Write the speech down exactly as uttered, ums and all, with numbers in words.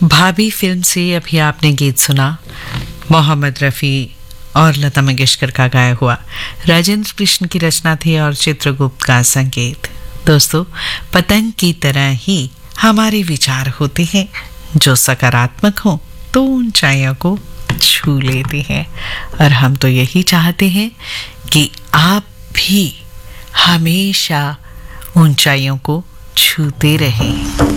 भाभी फिल्म से अभी आपने गीत सुना, मोहम्मद रफ़ी और लता मंगेशकर का गाया हुआ। राजेंद्र कृष्ण की रचना थी और चित्रगुप्त का संगीत। दोस्तों, पतंग की तरह ही हमारे विचार होते हैं, जो सकारात्मक हो तो ऊंचाइयों को छू लेते हैं, और हम तो यही चाहते हैं कि आप भी हमेशा ऊंचाइयों को छूते रहें।